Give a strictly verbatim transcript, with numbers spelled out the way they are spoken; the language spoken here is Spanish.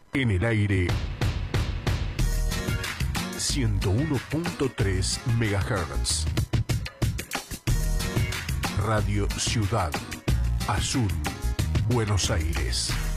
En el aire, ciento uno punto tres megahertz. Radio Ciudad Azul, Buenos Aires.